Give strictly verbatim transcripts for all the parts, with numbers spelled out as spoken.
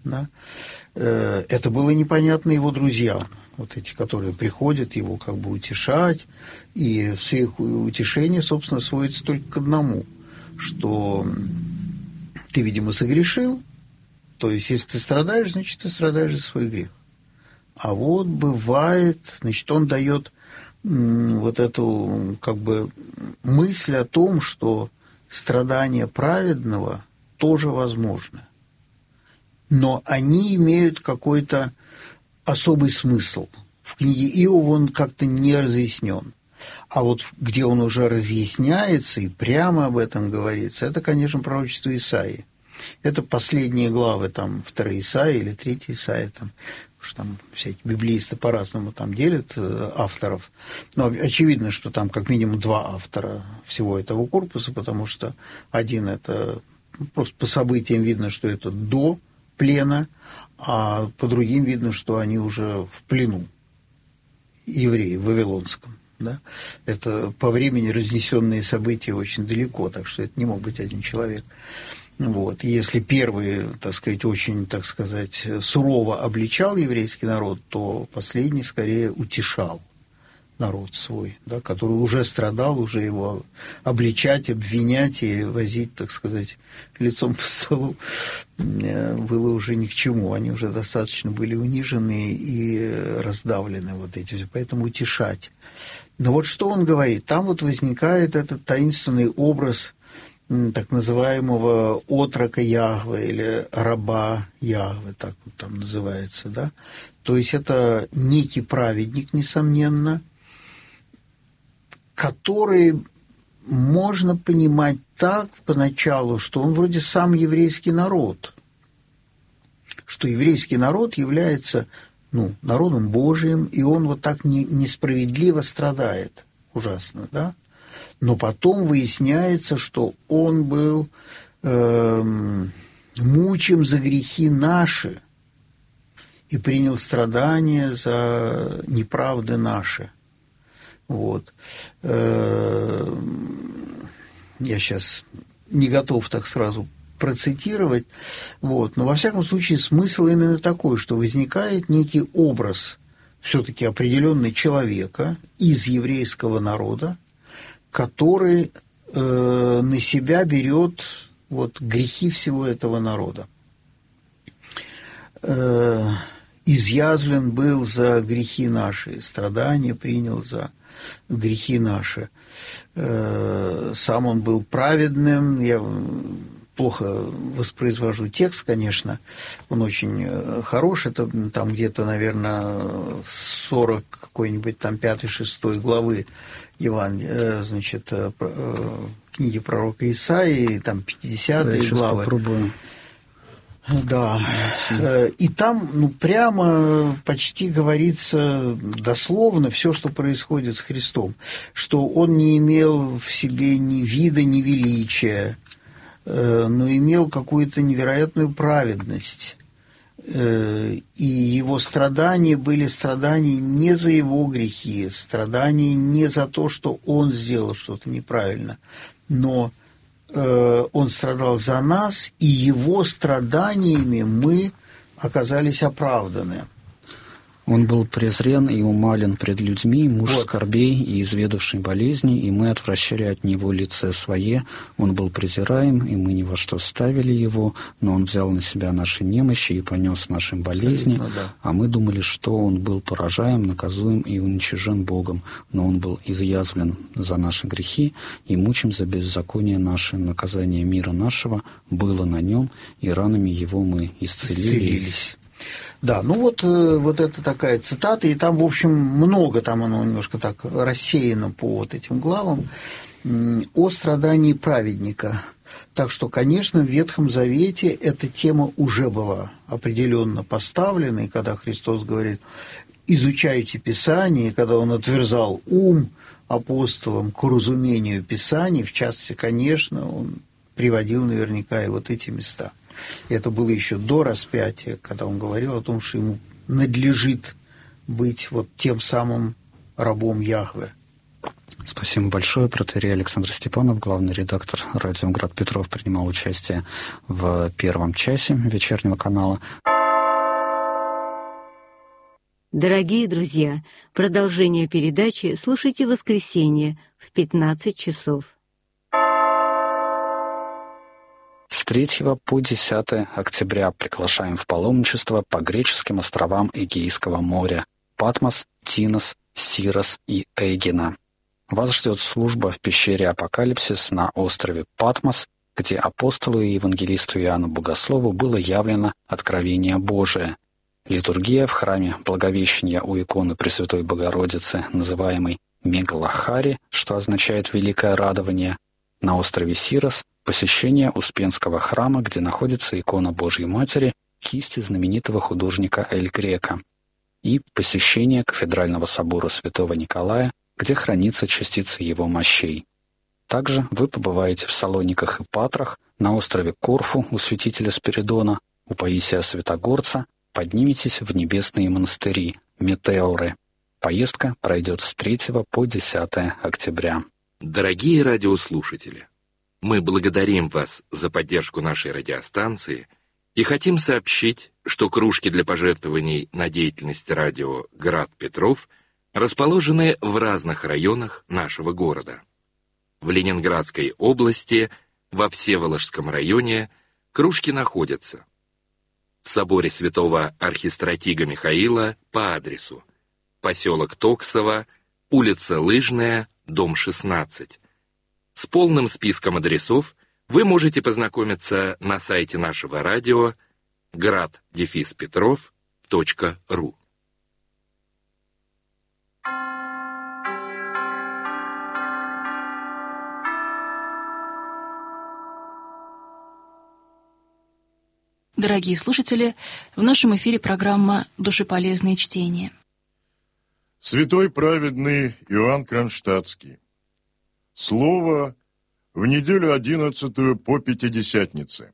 Да? Это было непонятно его друзьям, вот эти, которые приходят его как бы утешать, и все их утешения, собственно, сводятся только к одному, что ты, видимо, согрешил, то есть если ты страдаешь, значит, ты страдаешь за свой грех. А вот бывает, значит, он дает вот эту как бы мысль о том, что страдания праведного тоже возможны. Но они имеют какой-то особый смысл. В книге Иова он как-то не разъяснен. А вот где он уже разъясняется и прямо об этом говорится, это, конечно, пророчество Исаии. Это последние главы, там, вторая Исаия или третья Исаия, там, потому что там всякие библеисты по-разному там делят авторов. Но очевидно, что там как минимум два автора всего этого корпуса, потому что один – это просто по событиям видно, что это до плена, а по другим видно, что они уже в плену евреи в Вавилонском. Да? Это по времени разнесенные события очень далеко, так что это не мог быть один человек. Вот. И если первый, так сказать, очень, так сказать, сурово обличал еврейский народ, то последний скорее утешал народ свой, да, который уже страдал, уже его обличать, обвинять и возить, так сказать, лицом по столу было уже ни к чему. Они уже достаточно были унижены и раздавлены вот эти, поэтому утешать. Но вот что он говорит? Там вот возникает этот таинственный образ так называемого отрока Яхве или раба Яхве, так вот там называется, да? То есть это некий праведник, несомненно, который можно понимать так поначалу, что он вроде сам еврейский народ, что еврейский народ является, ну, народом Божиим, и он вот так не, несправедливо страдает, ужасно, да? Но потом выясняется, что он был э, мучим за грехи наши и принял страдания за неправды наши. Вот. Я сейчас не готов так сразу процитировать, вот. Но во всяком случае смысл именно такой, что возникает некий образ все-таки определенный человека из еврейского народа, который э, на себя берет вот, грехи всего этого народа. Э, изъязвлен был за грехи наши, страдания принял за грехи наши. Сам он был праведным. Я плохо воспроизвожу текст, конечно. Он очень хорош. Это там где-то, наверное, сорок какой-нибудь там пятой-шестой главы Евангелия, значит, книги пророка Исаии, там пятидесятые да, главы. Попробую. Да, и там ну, прямо почти говорится дословно все, что происходит с Христом, что он не имел в себе ни вида, ни величия, но имел какую-то невероятную праведность, и его страдания были страдания не за его грехи, страдания не за то, что он сделал что-то неправильно, но он страдал за нас, и его страданиями мы оказались оправданы. Он был презрен и умален пред людьми, муж вот. скорбей и изведавший болезни, и мы отвращали от него лице свое. Он был презираем, и мы ни во что ставили его, но он взял на себя наши немощи и понес наши болезни. Ну, да. А мы думали, что он был поражаем, наказуем и уничижен Богом, но он был изъязвлен за наши грехи и мучим за беззаконие наше. Наказание мира нашего было на нем, и ранами его мы исцелили. исцелились. Да, ну вот, вот это такая цитата, и там, в общем, много, там оно немножко так рассеяно по вот этим главам, о страдании праведника. Так что, конечно, в Ветхом Завете эта тема уже была определенно поставлена, и когда Христос говорит «изучайте Писание», и когда Он отверзал ум апостолам к разумению Писаний, в частности, конечно, Он приводил наверняка и вот эти места. И это было еще до распятия, когда он говорил о том, что ему надлежит быть вот тем самым рабом Яхве. Спасибо большое. Протоиерей Александр Степанов, главный редактор радио «Град Петров», принимал участие в первом часе вечернего канала. Дорогие друзья, продолжение передачи слушайте в воскресенье в пятнадцать часов. С третьего по десятое октября приглашаем в паломничество по греческим островам Эгейского моря Патмос, Тинос, Сирос и Эгина. Вас ждет служба в пещере Апокалипсис на острове Патмос, где апостолу и евангелисту Иоанну Богослову было явлено откровение Божие. Литургия в храме Благовещения у иконы Пресвятой Богородицы, называемой Мегалахари, что означает «великое радование». На острове Сирос посещение Успенского храма, где находится икона Божьей Матери, кисти знаменитого художника Эль Грека, и посещение кафедрального собора Святого Николая, где хранится частица его мощей. Также вы побываете в Салониках и Патрах, на острове Корфу у святителя Спиридона, у Паисия Святогорца, подниметесь в небесные монастыри Метеоры. Поездка пройдет с третьего по десятое октября. Дорогие радиослушатели, мы благодарим вас за поддержку нашей радиостанции и хотим сообщить, что кружки для пожертвований на деятельность радио «Град Петров» расположены в разных районах нашего города. В Ленинградской области, во Всеволожском районе, кружки находятся в соборе святого архистратига Михаила по адресу поселок Токсово, улица Лыжная, дом шестнадцать. С полным списком адресов вы можете познакомиться на сайте нашего радио град петров точка ру. Дорогие слушатели, в нашем эфире программа «Душеполезные чтения». Святой праведный Иоанн Кронштадтский. Слово в неделю одиннадцатую по Пятидесятнице.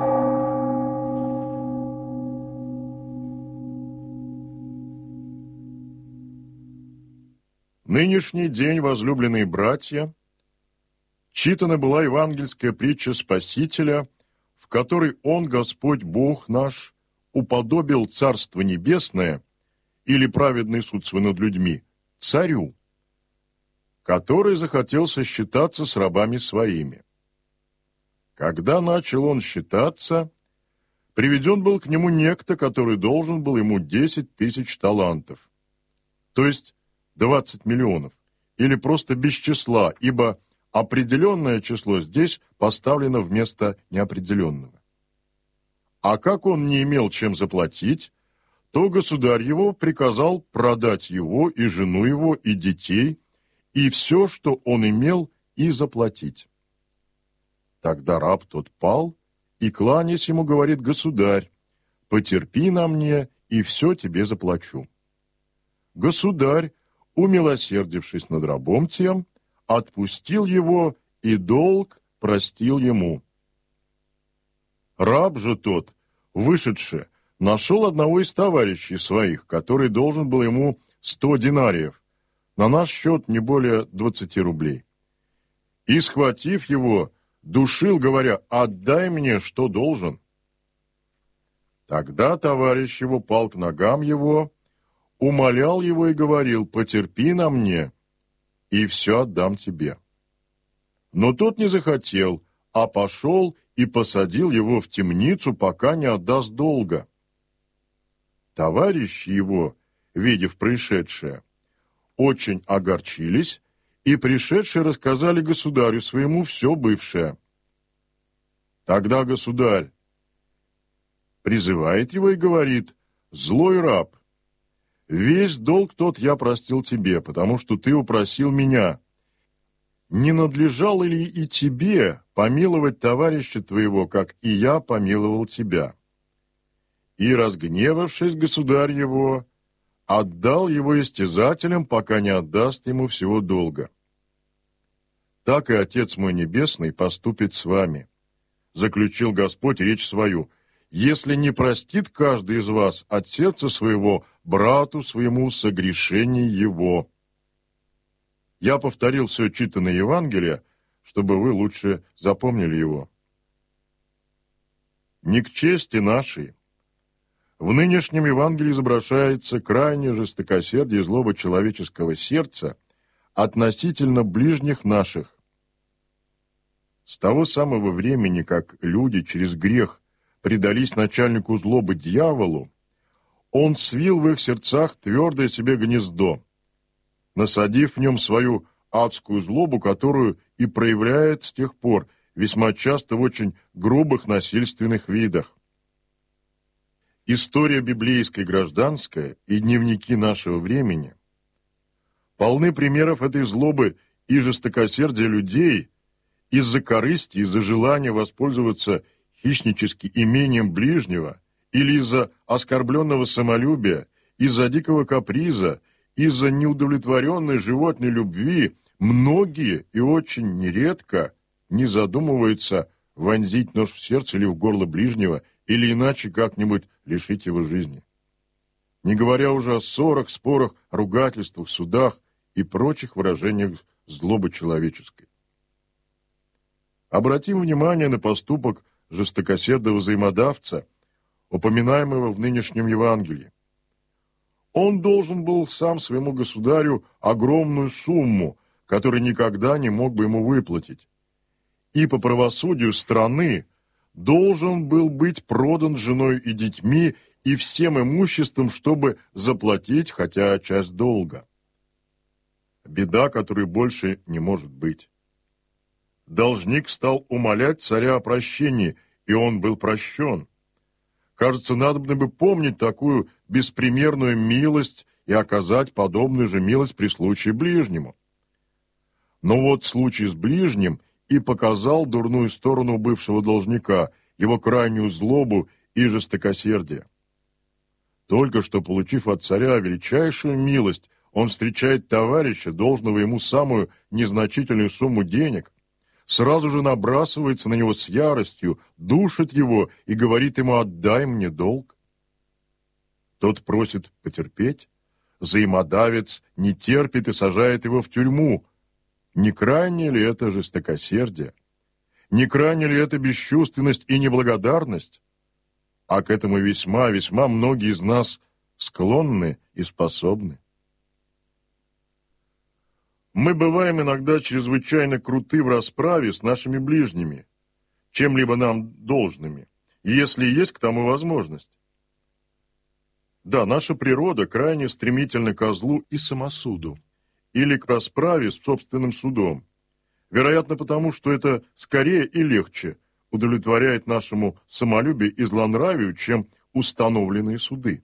Нынешний день, возлюбленные братья, читана была евангельская притча Спасителя, в которой Он, Господь Бог наш, уподобил Царство Небесное или праведный суд свой над людьми царю, который захотел сосчитаться с рабами своими. Когда начал он считаться, приведен был к нему некто, который должен был ему десять тысяч талантов, то есть двадцать миллионов, или просто без числа, ибо определенное число здесь поставлено вместо неопределенного. А как он не имел чем заплатить, то государь его приказал продать его и жену его, и детей, и все, что он имел, и заплатить. Тогда раб тот пал, и, кланяясь ему, говорит: «Государь, потерпи на мне, и все тебе заплачу». Государь, умилосердившись над рабом тем, отпустил его, и долг простил ему. Раб же тот, вышедший, нашел одного из товарищей своих, который должен был ему сто динариев, на наш счет не более двадцати рублей. И, схватив его, душил, говоря: «Отдай мне, что должен». Тогда товарищ его пал к ногам его, умолял его и говорил: «Потерпи на мне, и все отдам тебе». Но тот не захотел, а пошел и посадил его в темницу, пока не отдаст долга. Товарищи его, видев происшедшее, очень огорчились, и пришедшие рассказали государю своему все бывшее. Тогда государь призывает его и говорит: «Злой раб, весь долг тот я простил тебе, потому что ты упросил меня. Не надлежало ли и тебе помиловать товарища твоего, как и я помиловал тебя?» И, разгневавшись, государь его отдал его истязателям, пока не отдаст ему всего долга. Так и Отец мой Небесный поступит с вами, заключил Господь речь свою, если не простит каждый из вас от сердца своего брату своему согрешение его. Я повторил все читанное Евангелие, чтобы вы лучше запомнили его. Не к чести нашей, В нынешнем Евангелии изображается крайнее жестокосердие и злоба человеческого сердца относительно ближних наших. С того самого времени, как люди через грех предались начальнику злобы дьяволу, он свил в их сердцах твердое себе гнездо, насадив в нем свою адскую злобу, которую и проявляет с тех пор, весьма часто в очень грубых насильственных видах. История библейская и гражданская и дневники нашего времени полны примеров этой злобы и жестокосердия людей из-за корысти, из-за желания воспользоваться хищнически имением ближнего или из-за оскорбленного самолюбия, из-за дикого каприза, из-за неудовлетворенной животной любви. Многие и очень нередко не задумываются вонзить нож в сердце или в горло ближнего, или иначе как-нибудь лишить его жизни. Не говоря уже о ссорах, спорах, ругательствах, судах и прочих выражениях злобы человеческой. Обратим внимание на поступок жестокосердого взаимодавца, упоминаемого в нынешнем Евангелии. Он должен был сам своему государю огромную сумму, которую никогда не мог бы ему выплатить, и по правосудию страны должен был быть продан женой и детьми и всем имуществом, чтобы заплатить хотя часть долга. Беда, которой больше не может быть. Должник стал умолять царя о прощении, и он был прощен. Кажется, надобно бы помнить такую беспримерную милость и оказать подобную же милость при случае ближнему. Но вот случай с ближним и показал дурную сторону бывшего должника, его крайнюю злобу и жестокосердие. Только что получив от царя величайшую милость, он встречает товарища, должного ему самую незначительную сумму денег, сразу же набрасывается на него с яростью, душит его и говорит ему: «Отдай мне долг». Тот просит потерпеть, взаимодавец не терпит и сажает его в тюрьму. Не крайне ли это жестокосердие? Не крайне ли это бесчувственность и неблагодарность? А к этому весьма, весьма многие из нас склонны и способны. Мы бываем иногда чрезвычайно круты в расправе с нашими ближними, чем-либо нам должными, если есть к тому возможность. Да, наша природа крайне стремительна к злу и самосуду, или к расправе с собственным судом, вероятно потому, что это скорее и легче удовлетворяет нашему самолюбию и злонравию, чем установленные суды.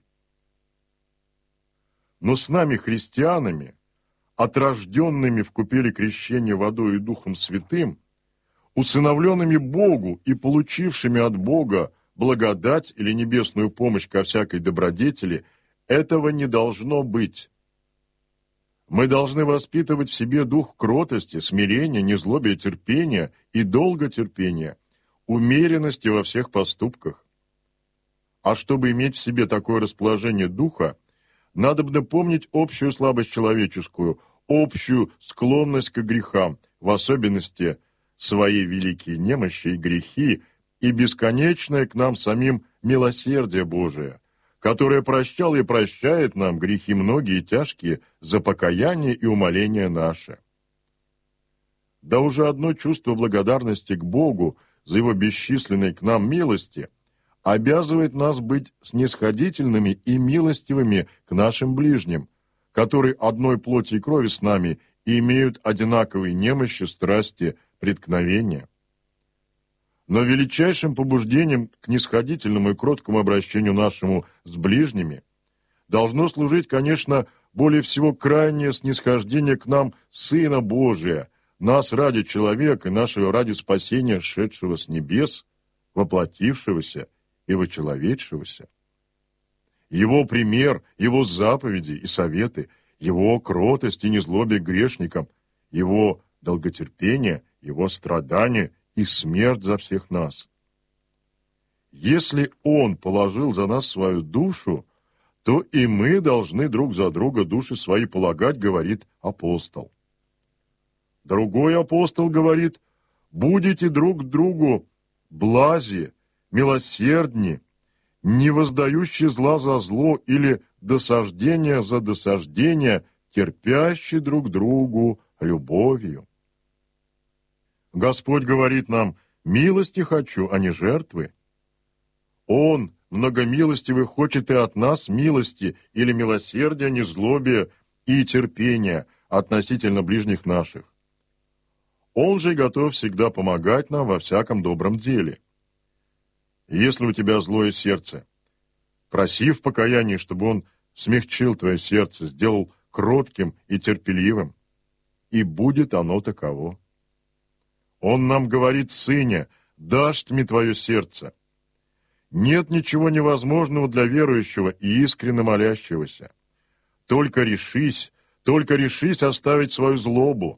Но с нами, христианами, отрожденными в купели крещения водой и Духом Святым, усыновленными Богу и получившими от Бога благодать или небесную помощь ко всякой добродетели, этого не должно быть. Мы должны воспитывать в себе дух кротости, смирения, незлобия, терпения и долготерпения, умеренности во всех поступках. А чтобы иметь в себе такое расположение духа, надобно помнить общую слабость человеческую, общую склонность к грехам, в особенности свои великие немощи и грехи, и бесконечное к нам самим милосердие Божие, которое прощало и прощает нам грехи многие и тяжкие за покаяние и умоление наше. Да уже одно чувство благодарности к Богу за Его бесчисленной к нам милости обязывает нас быть снисходительными и милостивыми к нашим ближним, которые одной плоти и крови с нами и имеют одинаковые немощи, страсти, преткновения. Но величайшим побуждением к нисходительному и кроткому обращению нашему с ближними должно служить, конечно, более всего крайнее снисхождение к нам Сына Божия, нас ради человека и нашего ради спасения, шедшего с небес, воплотившегося и вочеловечившегося. Его пример, его заповеди и советы, его кротость и незлобие к грешникам, его долготерпение, его страдания и смерть за всех нас. Если Он положил за нас свою душу, то и мы должны друг за друга души свои полагать, говорит апостол. Другой апостол говорит: будете друг к другу блази, милосердни, не воздающий зла за зло или досаждение за досаждение, терпящий друг другу любовью. Господь говорит нам: милости хочу, а не жертвы. Он, многомилостивый, хочет и от нас милости или милосердия, незлобия и терпения относительно ближних наших. Он же готов всегда помогать нам во всяком добром деле. Если у тебя злое сердце, проси в покаянии, чтобы он смягчил твое сердце, сделал кротким и терпеливым, и будет оно таково. Он нам говорит: «Сыне, дашь мне твое сердце». Нет ничего невозможного для верующего и искренне молящегося. Только решись, только решись оставить свою злобу.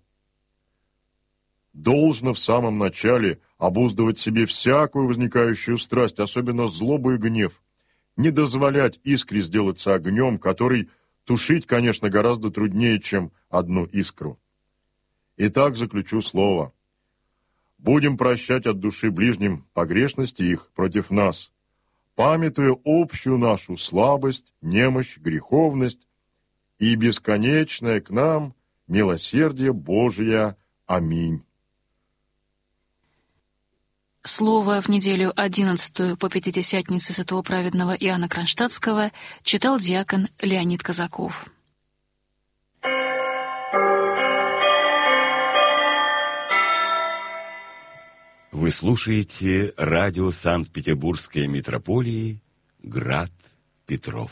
Должно в самом начале обуздывать себе всякую возникающую страсть, особенно злобу и гнев, не дозволять искре сделаться огнем, который тушить, конечно, гораздо труднее, чем одну искру. Итак, заключу слово. Будем прощать от души ближним погрешности их против нас, памятуя общую нашу слабость, немощь, греховность и бесконечное к нам милосердие Божие. Аминь. Слово в неделю одиннадцатую по Пятидесятнице святого праведного Иоанна Кронштадтского читал диакон Леонид Казаков. Вы слушаете радио Санкт-Петербургской митрополии «Град Петров».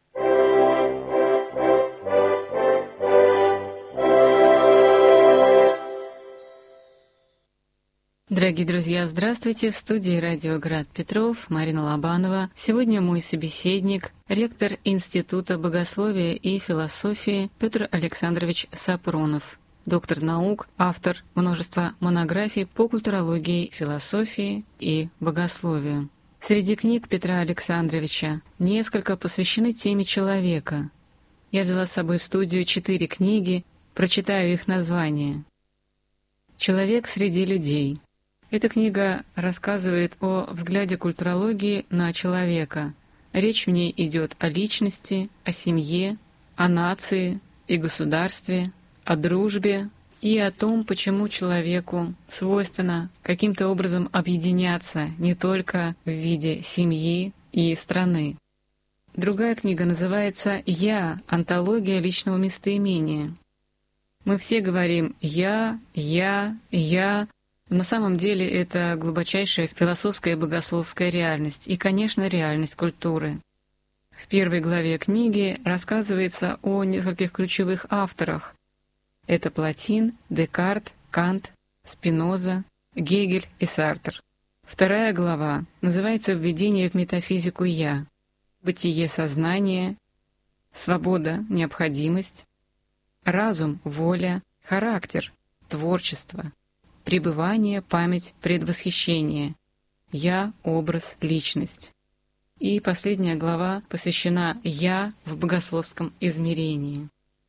Дорогие друзья, здравствуйте! В студии радио «Град Петров» Марина Лобанова. Сегодня мой собеседник, ректор Института богословия и философии Петр Александрович Сапронов, доктор наук, автор множества монографий по культурологии, философии и богословию. Среди книг Петра Александровича несколько посвящены теме человека. Я взяла с собой в студию четыре книги, прочитаю их названия. «Человек среди людей». Эта книга рассказывает о взгляде культурологии на человека. Речь в ней идет о личности, о семье, о нации и государстве, о дружбе и о том, почему человеку свойственно каким-то образом объединяться не только в виде семьи и страны. Другая книга называется «Я. Антология личного местоимения». Мы все говорим «я», «я», «я». На самом деле это глубочайшая философская и богословская реальность и, конечно, реальность культуры. В первой главе книги рассказывается о нескольких ключевых авторах. Это Платин, Декарт, Кант, Спиноза, Гегель и Сартр. Вторая глава называется «Введение в метафизику «я», бытие сознания, свобода, необходимость, разум, воля, характер, творчество, пребывание, память, предвосхищение, «я», образ, личность. И последняя глава посвящена «я» в богословском измерении.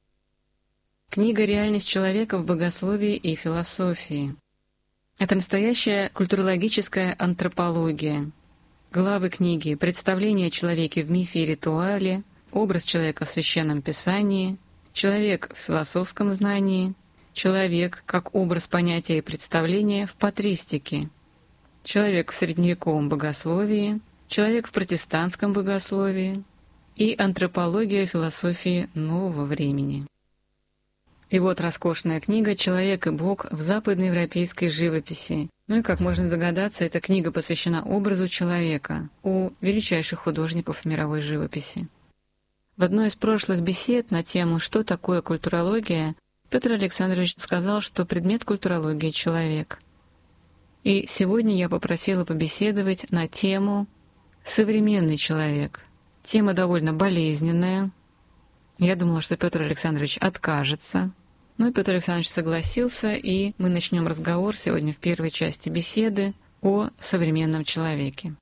Книга «Реальность человека в богословии и философии». Это настоящая культурологическая антропология. Главы книги «Представление о человеке в мифе и ритуале», «Образ человека в священном писании», «Человек в философском знании», «Человек как образ понятия и представления в патристике», «Человек в средневековом богословии», «Человек в протестантском богословии» и «Антропология философии нового времени». И вот роскошная книга «Человек и Бог в западноевропейской живописи». Ну и, как можно догадаться, эта книга посвящена образу человека у величайших художников мировой живописи. В одной из прошлых бесед на тему «Что такое культурология» Петр Александрович сказал, что предмет культурологии — человек. И сегодня я попросила побеседовать на тему «Современный человек». Тема довольно болезненная. Я думала, что Петр Александрович откажется. Ну и Петр Александрович согласился, и мы начнем разговор сегодня в первой части беседы о современном человеке.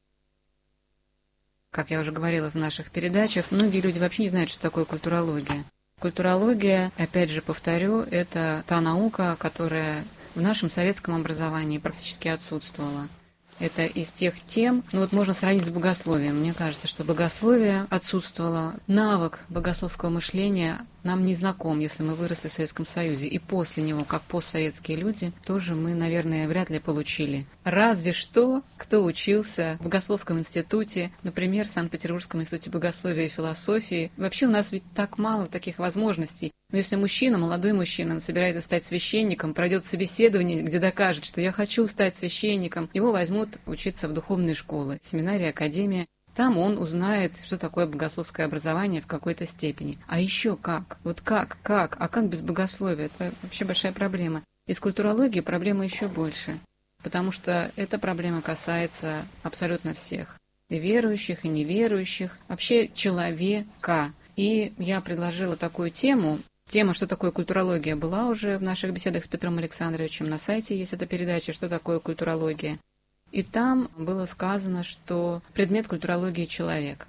Как я уже говорила в наших передачах, многие люди вообще не знают, что такое культурология. Культурология, опять же повторю, это та наука, которая в нашем советском образовании практически отсутствовала. Это из тех тем, ну вот можно сравнить с богословием. Мне кажется, что богословие отсутствовало. Навык богословского мышления нам не знаком, если мы выросли в Советском Союзе. И после него, как постсоветские люди, тоже мы, наверное, вряд ли получили. Разве что, кто учился в Богословском институте, например, в Санкт-Петербургском институте богословия и философии. Вообще у нас ведь так мало таких возможностей. Но если мужчина, молодой мужчина, собирается стать священником, пройдет собеседование, где докажет, что я хочу стать священником, его возьмут учиться в духовные школы, семинарии, академия. Там он узнает, что такое богословское образование в какой-то степени. А еще как? Вот как? Как? А как без богословия? Это вообще большая проблема. И с культурологией проблема еще больше, потому что эта проблема касается абсолютно всех. И верующих, и неверующих, вообще человека. И я предложила такую тему. Тема «Что такое культурология» была уже в наших беседах с Петром Александровичем. На сайте есть эта передача «Что такое культурология». И там было сказано, что предмет культурологии — человек.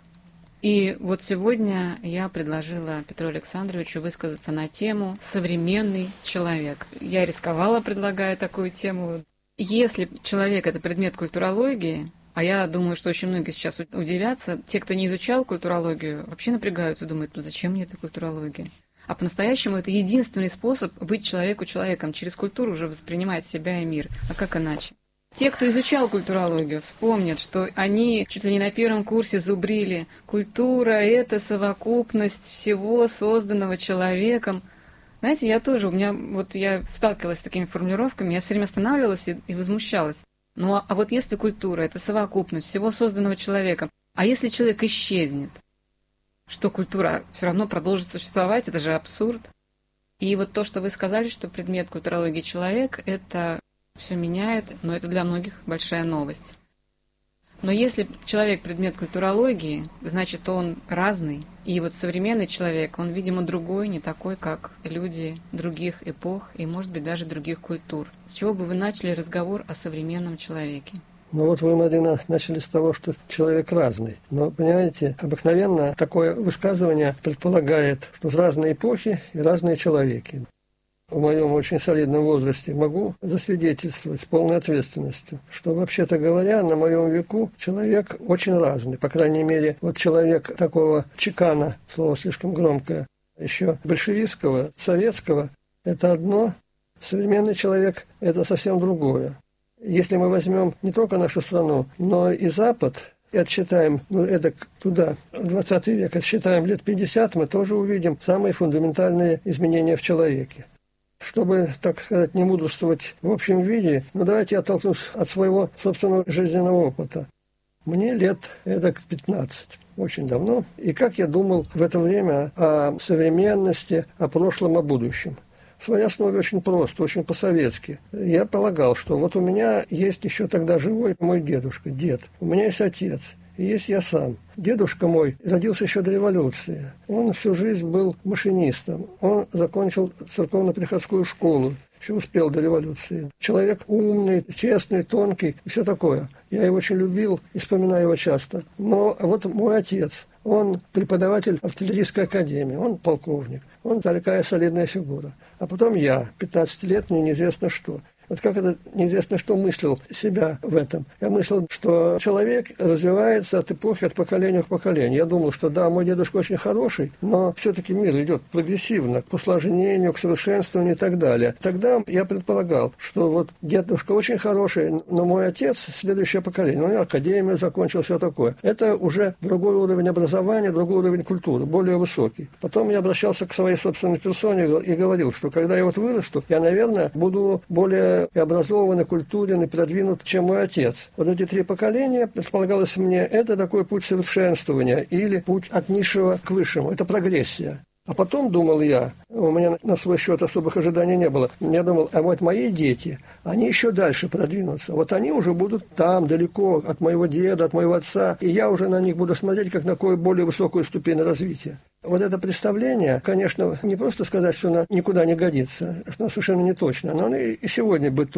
И вот сегодня я предложила Петру Александровичу высказаться на тему «Современный человек». Я рисковала, предлагая такую тему. Если человек — это предмет культурологии, а я думаю, что очень многие сейчас удивятся, те, кто не изучал культурологию, вообще напрягаются, думают, ну зачем мне эта культурология? А по-настоящему это единственный способ быть человеку человеком, через культуру уже воспринимать себя и мир. А как иначе? Те, кто изучал культурологию, вспомнят, что они чуть ли не на первом курсе зубрили. Культура — это совокупность всего, созданного человеком. Знаете, я тоже, у меня, вот я сталкивалась с такими формулировками, я все время останавливалась и, и возмущалась. Ну а, а вот если культура — это совокупность всего, созданного человеком, а если человек исчезнет? Что культура все равно продолжит существовать, это же абсурд. И вот то, что вы сказали, что предмет культурологии человек, это все меняет, но это для многих большая новость. Но если человек предмет культурологии, значит, он разный. И вот современный человек, он, видимо, другой, не такой, как люди других эпох и, может быть, даже других культур. С чего бы вы начали разговор о современном человеке? Ну вот вы, Марина, начали с того, что человек разный. Но, понимаете, обыкновенно такое высказывание предполагает, что в разные эпохи и разные человеки. В моем очень солидном возрасте могу засвидетельствовать с полной ответственностью, что, вообще-то говоря, на моем веку человек очень разный. По крайней мере, вот человек такого чекана, слово слишком громкое, еще большевистского, советского, это одно, современный человек – это совсем другое. Если мы возьмем не только нашу страну, но и Запад, и отсчитаем, ну, это туда, в двадцатый век, отсчитаем лет пятьдесят, мы тоже увидим самые фундаментальные изменения в человеке. Чтобы, так сказать, не мудрствовать в общем виде, ну, давайте я оттолкнусь от своего собственного жизненного опыта. Мне лет эдак пятнадцать, очень давно. И как я думал в это время о современности, о прошлом, о будущем. В своей основе очень просто, очень по-советски. Я полагал, что вот у меня есть еще тогда живой мой дедушка, дед. У меня есть отец, и есть я сам. Дедушка мой родился еще до революции. Он всю жизнь был машинистом. Он закончил церковно-приходскую школу. Еще успел до революции. Человек умный, честный, тонкий и все такое. Я его очень любил и вспоминаю его часто. Но вот мой отец, он преподаватель артиллерийской академии, он полковник. Он такая солидная фигура. А потом я, пятнадцатилетний, неизвестно что. Вот как это неизвестно что мыслил себя в этом. Я мыслил, что человек развивается от эпохи, от поколения к поколению. Я думал, что да, мой дедушка очень хороший, но все-таки мир идет прогрессивно, к усложнению, к совершенствованию и так далее. Тогда я предполагал, что вот дедушка очень хороший, но мой отец следующее поколение. Он академию закончил, все такое. Это уже другой уровень образования, другой уровень культуры, более высокий. Потом я обращался к своей собственной персоне и говорил, что когда я вот вырасту, я, наверное, буду более и образованный, культурен и продвинут, чем мой отец. Вот эти три поколения, предполагалось мне, это такой путь совершенствования или путь от низшего к высшему. Это прогрессия. А потом, думал я, у меня на свой счет особых ожиданий не было, я думал, а вот мои дети, они еще дальше продвинутся. Вот они уже будут там, далеко от моего деда, от моего отца, и я уже на них буду смотреть, как на какую более высокую ступень развития. Вот это представление, конечно, не просто сказать, что оно никуда не годится, что оно совершенно не точно, но оно и сегодня бытует.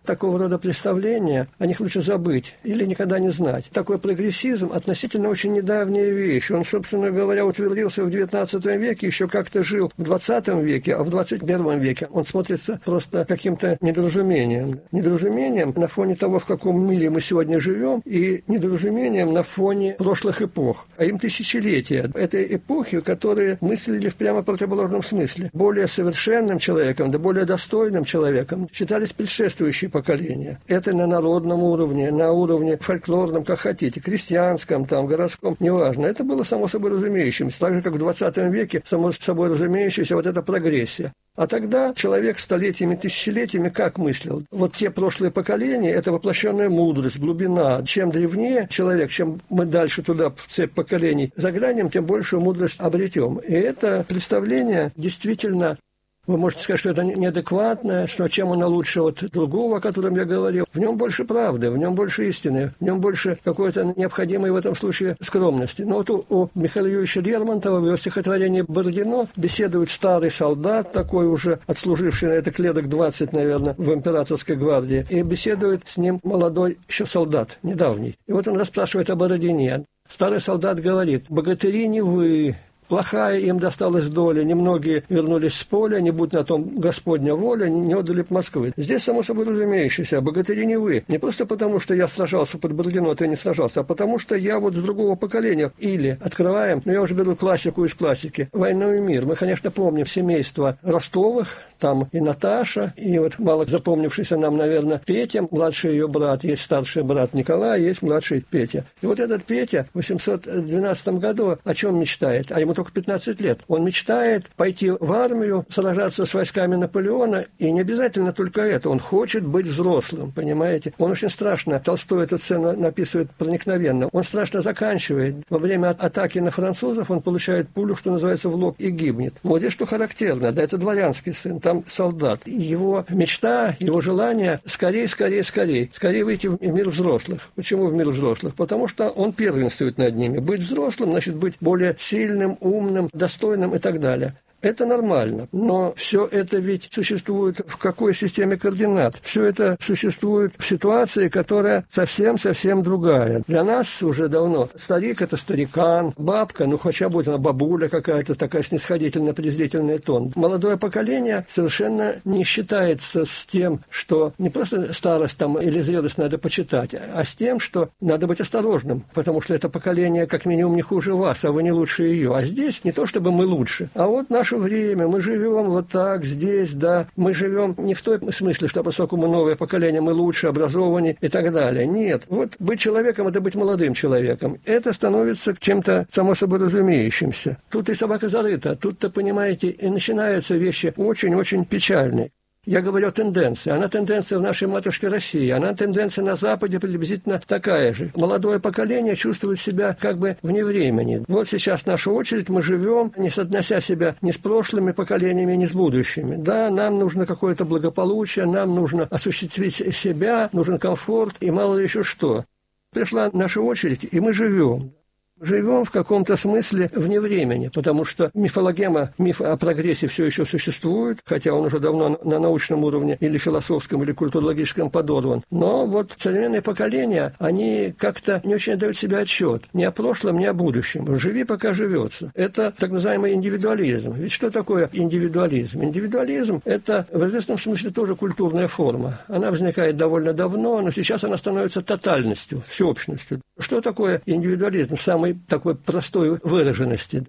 Такого рода представления, о них лучше забыть или никогда не знать. Такой прогрессизм относительно очень недавняя вещь. Он, собственно говоря, утвердился в девятнадцатом веке, еще как-то жил в двадцатом веке, а в двадцать первом веке он смотрится просто каким-то недоразумением. Недоразумением на фоне того, в каком мире мы сегодня живем, и недоразумением на фоне прошлых эпох. А им тысячелетия. Это эпохи, которые мыслили в прямо противоположном смысле. Более совершенным человеком, да более достойным человеком считались предшествующие поколения. Это на народном уровне, на уровне фольклорном, как хотите, крестьянском, там, городском, неважно. Это было само собой разумеющимся. Так же, как в двадцатом веке само собой разумеющаяся вот эта прогрессия. А тогда человек столетиями, тысячелетиями как мыслил? Вот те прошлые поколения – это воплощенная мудрость, глубина. Чем древнее человек, чем мы дальше туда, в цепь поколений, заглянем, тем большую мудрость обретем. И это представление действительно... Вы можете сказать, что это неадекватное, что чем оно лучше от другого, о котором я говорил. В нем больше правды, в нем больше истины, в нем больше какой-то необходимой в этом случае скромности. Но вот у, у Михаила Юрьевича Лермонтова в его стихотворении «Бородино» беседует старый солдат, такой уже отслуживший на это леток двадцать, наверное, в императорской гвардии, и беседует с ним молодой еще солдат, недавний. И вот он расспрашивает о Бородине. Старый солдат говорит: «Богатыри не вы». Плохая им досталась доля, немногие вернулись с поля, не будь на том Господня воля, не отдали б Москвы. Здесь, само собой разумеющееся, богатыри не вы. Не просто потому, что я сражался под Бородино, ты не сражался, а потому, что я вот с другого поколения. Или, открываем, но я уже беру классику из классики, «Войну и мир». Мы, конечно, помним семейство Ростовых, там и Наташа, и вот мало запомнившийся нам, наверное, Петя, младший ее брат, есть старший брат Николай, есть младший Петя. И вот этот Петя в восемьсот двенадцатом году о чем мечтает? А ему только пятнадцать лет. Он мечтает пойти в армию, сражаться с войсками Наполеона, и не обязательно только это. Он хочет быть взрослым, понимаете? Он очень страшно, Толстой эту сцену написывает проникновенно, он страшно заканчивает. Во время атаки на французов он получает пулю, что называется, в лоб и гибнет. Но вот здесь что характерно, да, это дворянский сын, там солдат. Его мечта, его желание скорее, скорее, скорее, скорее выйти в мир взрослых. Почему в мир взрослых? Потому что он первенствует над ними. Быть взрослым, значит, быть более сильным, умным, достойным и так далее. Это нормально, но все это ведь существует в какой системе координат? Все это существует в ситуации, которая совсем-совсем другая. Для нас уже давно старик – это старикан, бабка, ну хотя бы она бабуля какая-то, такая снисходительно-презрительный тон. Молодое поколение совершенно не считается с тем, что не просто старость там или зрелость надо почитать, а с тем, что надо быть осторожным, потому что это поколение как минимум не хуже вас, а вы не лучше ее. А здесь не то, чтобы мы лучше, а вот наш время, мы живем вот так, здесь, да, мы живем не в том смысле, что поскольку мы новое поколение, мы лучше, образованнее и так далее. Нет. Вот быть человеком – это быть молодым человеком. Это становится чем-то само собой разумеющимся. Тут и собака зарыта, тут-то, понимаете, и начинаются вещи очень-очень печальные. Я говорю о тенденции. Она тенденция в нашей матушке России. Она тенденция на Западе приблизительно такая же. Молодое поколение чувствует себя как бы вне времени. Вот сейчас наша очередь, мы живем, не соотнося себя ни с прошлыми поколениями, ни с будущими. Да, нам нужно какое-то благополучие, нам нужно осуществить себя, нужен комфорт и мало ли еще что. Пришла наша очередь, и мы живем. Живем в каком-то смысле вне времени, потому что мифологема, миф о прогрессе все еще существует, хотя он уже давно на научном уровне или философском, или культурологическом подорван. Но вот современные поколения, они как-то не очень дают себе отчет ни о прошлом, ни о будущем. Живи, пока живется. Это так называемый индивидуализм. Ведь что такое индивидуализм? Индивидуализм – это в известном смысле тоже культурная форма. Она возникает довольно давно, но сейчас она становится тотальностью, всеобщностью. Что такое индивидуализм? Самый такой простой выраженности.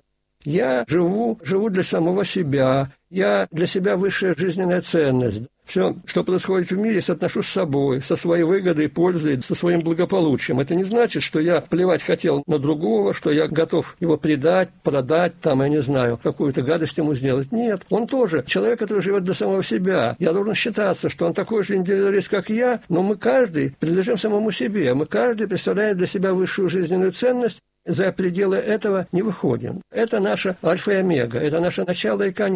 Я живу, живу для самого себя, я для себя высшая жизненная ценность. Все, что происходит в мире, соотношу с собой, со своей выгодой, пользой, со своим благополучием. Это не значит, что я плевать хотел на другого, что я готов его предать, продать, там, я не знаю, какую-то гадость ему сделать. Нет, он тоже человек, который живет для самого себя. Я должен считаться, что он такой же индивидуалист, как я, но мы каждый принадлежим самому себе. Мы каждый представляем для себя высшую жизненную ценность, за пределы этого не выходим. Это наша альфа и омега, это наше начало и конец.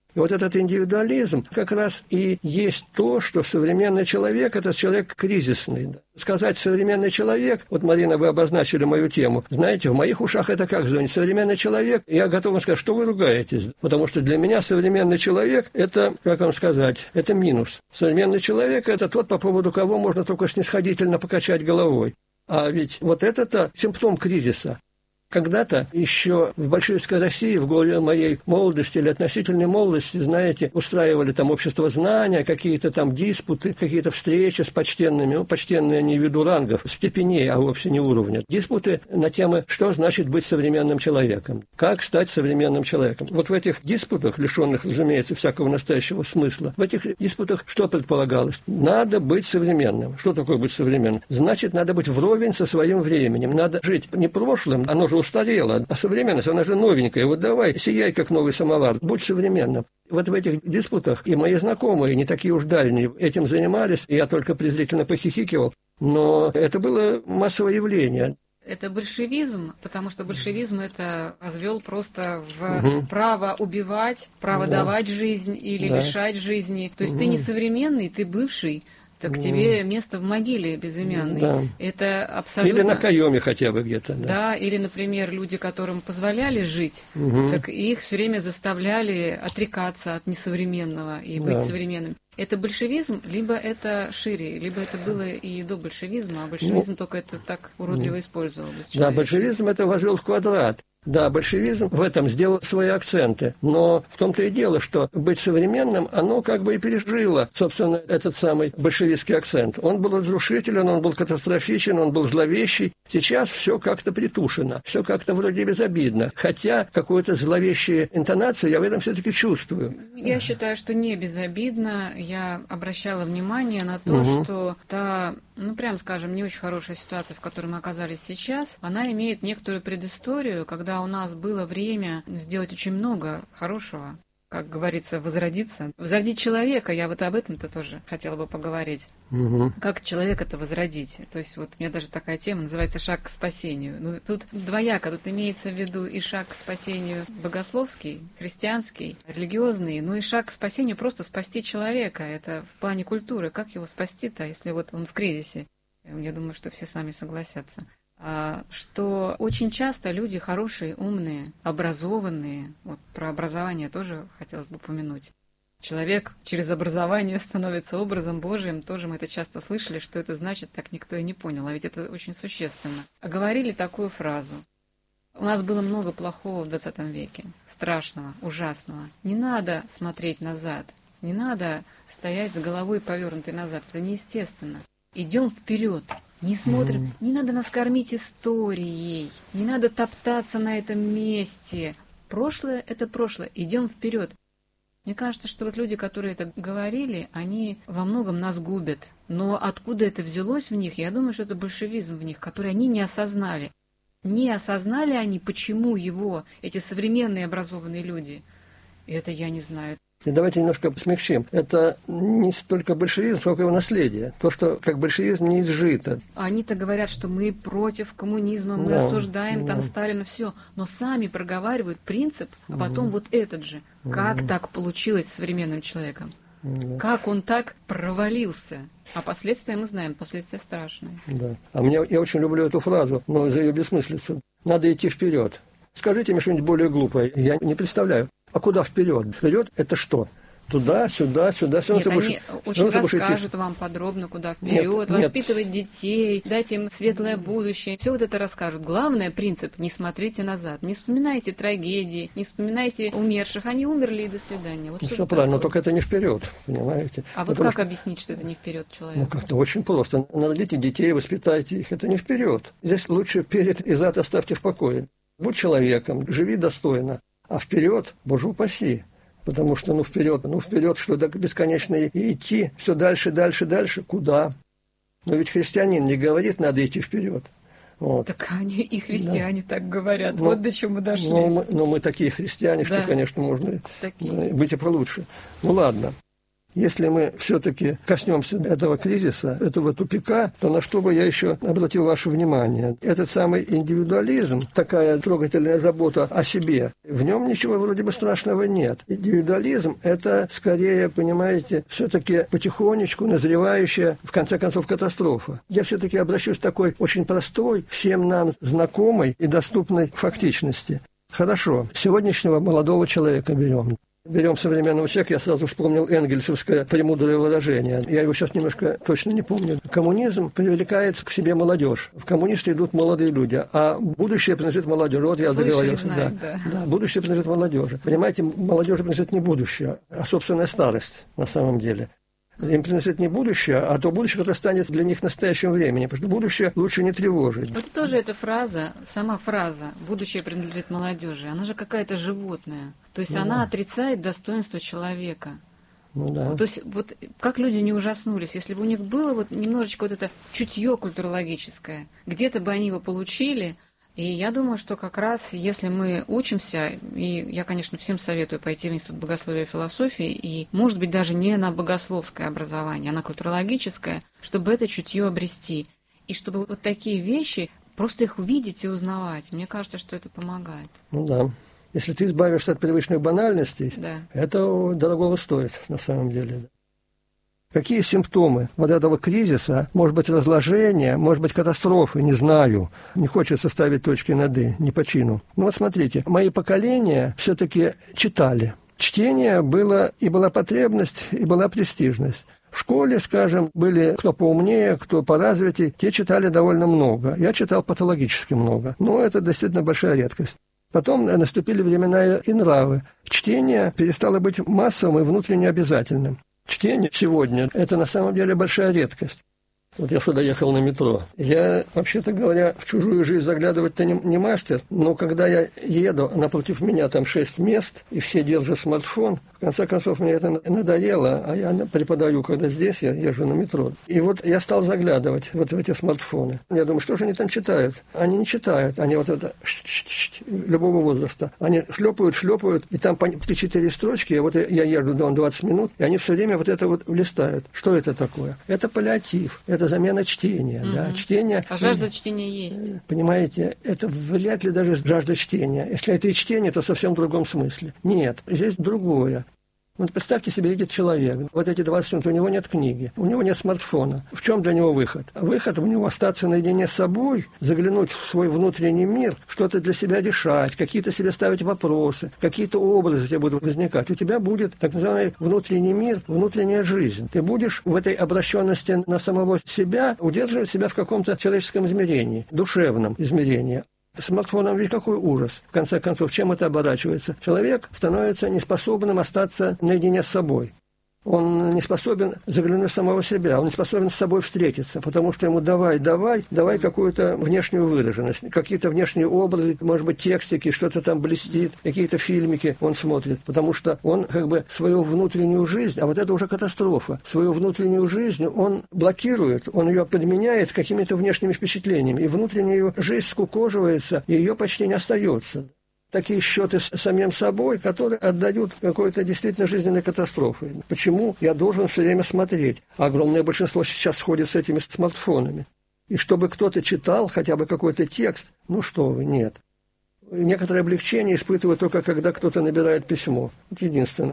И вот этот индивидуализм как раз и есть то, что современный человек – это человек кризисный. Сказать «современный человек», вот, Марина, вы обозначили мою тему, знаете, в моих ушах это как звонит? Современный человек, я готов вам сказать, что вы ругаетесь, потому что для меня современный человек – это, как вам сказать, это минус. Современный человек – это тот, по поводу кого можно только снисходительно покачать головой. А ведь вот это-то симптом кризиса. Когда-то еще в большевистской России, в годы моей молодости или относительной молодости, знаете, устраивали там общество знания, какие-то там диспуты, какие-то встречи с почтенными, ну, почтенные не в виду рангов, степеней, а вовсе не уровня. Диспуты на темы, что значит быть современным человеком, как стать современным человеком. Вот в этих диспутах, лишенных, разумеется, всякого настоящего смысла, в этих диспутах что предполагалось? Надо быть современным. Что такое быть современным? Значит, надо быть вровень со своим временем. Надо жить не прошлым, оно же устарела, а современность, она же новенькая. Вот давай, сияй, как новый самовар, будь современным. Вот в этих диспутах и мои знакомые, не такие уж дальние, этим занимались, я только презрительно похихикивал, но это было массовое явление. Это большевизм, потому что большевизм это возвел просто в угу. право убивать, право да. давать жизнь или да. лишать жизни. То есть угу. ты не современный, ты бывший. Так mm. тебе место в могиле безымянной. Да. Это абсолютно... Или на каеме хотя бы где-то. Да. да, или, например, люди, которым позволяли жить, угу. так их все время заставляли отрекаться от несовременного и быть да. современным. Это большевизм, либо это шире, либо это было и до большевизма, а большевизм ну, только это так уродливо mm. использовал. Да, большевизм это возвел в квадрат. Да, большевизм в этом сделал свои акценты, но в том-то и дело, что быть современным, оно как бы и пережило, собственно, этот самый большевистский акцент. Он был разрушителен, он был катастрофичен, он был зловещий. Сейчас все как-то притушено, все как-то вроде безобидно, хотя какую-то зловещую интонацию я в этом все-таки чувствую. Я считаю, что не безобидно. Я обращала внимание на то, угу. что та, ну, прям скажем, не очень хорошая ситуация, в которой мы оказались сейчас, она имеет некоторую предысторию, когда у нас было время сделать очень много хорошего, как говорится, возродиться. Возродить человека, я вот об этом-то тоже хотела бы поговорить. Угу. Как человека это возродить? То есть вот у меня даже такая тема называется «Шаг к спасению». Ну, тут двояко, тут имеется в виду и шаг к спасению богословский, христианский, религиозный, ну и шаг к спасению просто спасти человека. Это в плане культуры. Как его спасти-то, если вот он в кризисе? Я думаю, что все с вами согласятся. Что очень часто люди хорошие, умные, образованные, вот про образование тоже хотелось бы упомянуть. Человек через образование становится образом Божиим, тоже мы это часто слышали, что это значит, так никто и не понял, а ведь это очень существенно. А говорили такую фразу. У нас было много плохого в двадцатом веке, страшного, ужасного. Не надо смотреть назад, не надо стоять с головой повернутой назад, это неестественно. Идем вперед. Не смотрим, mm. не надо нас кормить историей, не надо топтаться на этом месте. Прошлое – это прошлое, идем вперед. Мне кажется, что вот люди, которые это говорили, они во многом нас губят. Но откуда это взялось в них, я думаю, что это большевизм в них, который они не осознали. Не осознали они, почему его, эти современные образованные люди, и это я не знаю. И давайте немножко смягчим. Это не столько большевизм, сколько его наследие. То, что как большевизм не изжито. Они-то говорят, что мы против коммунизма, мы да, осуждаем да. там Сталина, все. Но сами проговаривают принцип, а потом угу. вот этот же. Как угу. так получилось с современным человеком? Да. Как он так провалился? А последствия мы знаем, последствия страшные. Да. А мне, я очень люблю эту фразу, но за ее бессмыслицу. Надо идти вперед. Скажите мне что-нибудь более глупое. Я не представляю. А куда вперед? Вперед это что? Туда, сюда, сюда. Все нет, они будешь, очень расскажут вам подробно, куда вперед, нет, воспитывать нет. детей, дать им светлое будущее. Все вот это расскажут. Главный принцип – не смотрите назад, не вспоминайте трагедии, не вспоминайте умерших. Они умерли и до свидания. Вот ну, все правильно, но только это не вперед, понимаете? А вот как что... объяснить, что это не вперед человека? Ну, как-то очень просто. Народите детей, воспитайте их. Это не вперед. Здесь лучше перед и зад оставьте в покое. Будь человеком, живи достойно. А вперед, боже упаси, потому что ну вперед, ну вперед, что до бесконечной и идти, все дальше, дальше, дальше, куда? Но ведь христианин не говорит, надо идти вперед. Вот. Так они и христиане да. так говорят, но, вот до чего мы дошли. Но мы, но мы такие христиане, да. что, конечно, можно такие. быть и получше. Ну ладно. Если мы все-таки коснемся этого кризиса, этого тупика, то на что бы я еще обратил ваше внимание? Этот самый индивидуализм, такая трогательная забота о себе, в нем ничего вроде бы страшного нет. Индивидуализм – это скорее, понимаете, все-таки потихонечку назревающая, в конце концов, катастрофа. Я все-таки обращусь к такой очень простой, всем нам знакомой и доступной фактичности. Хорошо, сегодняшнего молодого человека берем. Берем современного человека, я сразу вспомнил энгельсовское премудрое выражение. Я его сейчас немножко точно не помню. Коммунизм привлекает к себе молодежь. В коммунисты идут молодые люди, а будущее принадлежит молодежи. Вот я договорился. Да. Да. Да, будущее принадлежит молодежи. Понимаете, молодежи принадлежит не будущее, а собственная старость на самом деле. Им принадлежит не будущее, а то будущее, которое станет для них настоящим временем. Потому что будущее лучше не тревожить. Вот тоже эта фраза, сама фраза «будущее принадлежит молодежи», она же какая-то животная. То есть ну, она да. отрицает достоинство человека. Ну, да. То есть вот как люди не ужаснулись, если бы у них было вот немножечко вот это чутье культурологическое, где-то бы они его получили. И я думаю, что как раз если мы учимся, и я, конечно, всем советую пойти в Институт богословия и философии, и, может быть, даже не на богословское образование, а на культурологическое, чтобы это чутье обрести. И чтобы вот такие вещи, просто их увидеть и узнавать. Мне кажется, что это помогает. Ну да. Если ты избавишься от привычных банальностей, да. это дорогого стоит на самом деле. Какие симптомы вот этого кризиса? Может быть, разложение, может быть, катастрофы, не знаю. Не хочется ставить точки над «и», не по чину. Ну вот смотрите, мои поколения все-таки читали. Чтение было, и была потребность, и была престижность. В школе, скажем, были кто поумнее, кто поразвитее, те читали довольно много. Я читал патологически много, но это действительно большая редкость. Потом наступили времена и нравы. Чтение перестало быть массовым и внутренне обязательным. Чтение сегодня – это на самом деле большая редкость. Вот я сюда ехал на метро. Я, вообще-то говоря, в чужую жизнь заглядывать-то не, не мастер, но когда я еду, напротив меня там шесть мест, и все держат смартфон, в конце концов мне это надоело, а я преподаю, когда здесь, я езжу на метро. И вот я стал заглядывать вот в эти смартфоны. Я думаю, что же они там читают? Они не читают, они вот это любого возраста. Они шлепают, шлепают, и там по три-четыре строчки, и вот я езжу двадцать минут, и они все время вот это вот листают. Что это такое? Это паллиатив, это замена чтения. Mm-hmm. Да? Чтение, а жажда чтения есть. Понимаете, это вряд ли даже жажда чтения. Если это и чтение, то в совсем другом смысле. Нет, здесь другое. Вот представьте себе, едет человек, вот эти двадцать минут, у него нет книги, у него нет смартфона. В чем для него выход? Выход у него остаться наедине с собой, заглянуть в свой внутренний мир, что-то для себя решать, какие-то себе ставить вопросы, какие-то образы у тебя будут возникать. У тебя будет так называемый внутренний мир, внутренняя жизнь. Ты будешь в этой обращенности на самого себя удерживать себя в каком-то человеческом измерении, душевном измерении. Смартфоном ведь какой ужас. В конце концов, чем это оборачивается? Человек становится неспособным остаться наедине с собой. Он не способен заглянуть в самого себя, он не способен с собой встретиться, потому что ему давай, давай, давай какую-то внешнюю выраженность, какие-то внешние образы, может быть, текстики, что-то там блестит, какие-то фильмики он смотрит, потому что он как бы свою внутреннюю жизнь, а вот это уже катастрофа, свою внутреннюю жизнь он блокирует, он ее подменяет какими-то внешними впечатлениями, и внутренняя ее жизнь скукоживается, и ее почти не остается. Такие счеты с самим собой, которые отдают какой-то действительно жизненной катастрофой. Почему я должен все время смотреть? Огромное большинство сейчас сходит с этими смартфонами. И чтобы кто-то читал хотя бы какой-то текст, ну что вы, нет. Некоторое облегчение испытываю только, когда кто-то набирает письмо. Это единственное.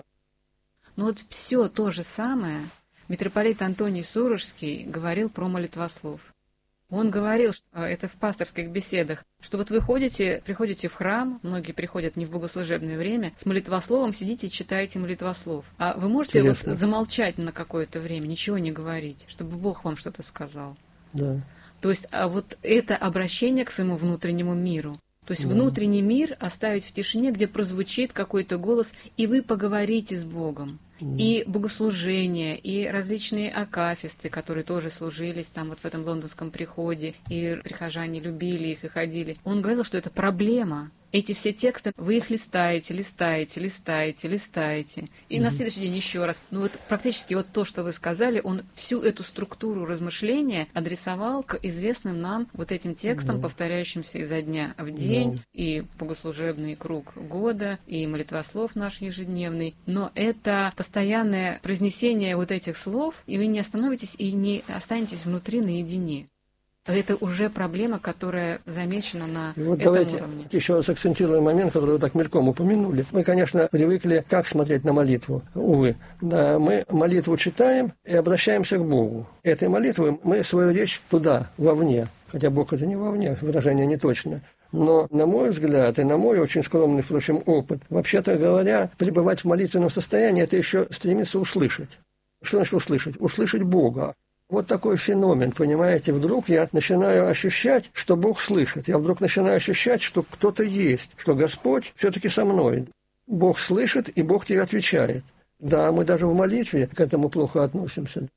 Ну вот все то же самое митрополит Антоний Сурожский говорил про молитвослов. Он говорил, что это в пасторских беседах, что вот вы ходите, приходите в храм, многие приходят не в богослужебное время, с молитвословом сидите и читаете молитвослов. А вы можете вот замолчать на какое-то время, ничего не говорить, чтобы Бог вам что-то сказал. Да. То есть, а вот это обращение к своему внутреннему миру. То есть, да. Внутренний мир оставить в тишине, где прозвучит какой-то голос, и вы поговорите с Богом. И богослужения, и различные акафисты, которые тоже служились там вот в этом лондонском приходе, и прихожане любили их и ходили. Он говорил, что это проблема. эти все тексты, вы их листаете, листаете, листаете, листаете. И mm-hmm. на следующий день еще раз. Ну вот практически вот то, что вы сказали, он всю эту структуру размышления адресовал к известным нам вот этим текстам, mm-hmm. повторяющимся изо дня в день, mm-hmm. и богослужебный круг года, и молитвослов наш ежедневный. Но это постоянное произнесение вот этих слов, и вы не остановитесь и не останетесь внутри наедине. Это уже проблема, которая замечена на вот этом давайте уровне. Еще раз акцентируем момент, который вы так мельком упомянули. Мы, конечно, привыкли как смотреть на молитву. Увы, да, мы молитву читаем и обращаемся к Богу. Этой молитвой мы свою речь туда, вовне. Хотя Бог это не вовне, выражение не точно. Но, на мой взгляд, и на мой очень скромный, впрочем, опыт, вообще-то говоря, пребывать в молитвенном состоянии – это еще стремиться услышать. Что значит услышать? Услышать Бога. Вот такой феномен, понимаете, вдруг я начинаю ощущать, что Бог слышит. Я вдруг начинаю ощущать, что кто-то есть, что Господь все-таки со мной. Бог слышит, и Бог тебе отвечает. Да, мы даже в молитве к этому плохо относимся.